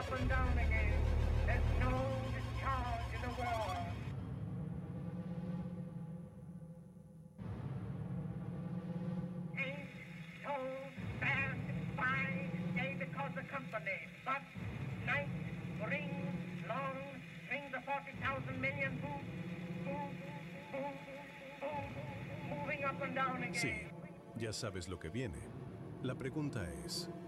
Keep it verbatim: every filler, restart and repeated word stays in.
up and down again. There's no discharge in the world. Ain't so bad by day because the company, but night brings long, brings the forty thousand million boom, boom, boom, boom, moving up and down again. Sí, ya sabes lo que viene. La pregunta es,